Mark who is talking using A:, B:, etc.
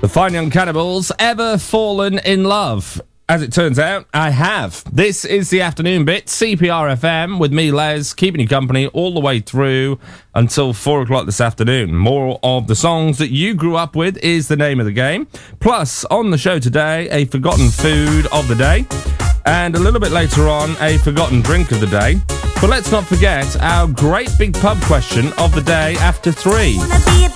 A: The Fine Young Cannibals, ever fallen in love? As it turns out, I have. This is the afternoon bit, CPR FM, with me, Les, keeping you company all the way through until 4 o'clock this afternoon. More of the songs that you grew up with is the name of the game. Plus, on the show today, a forgotten food of the day. And a little bit later on, a forgotten drink of the day. But let's not forget our great big pub question of the day after 3.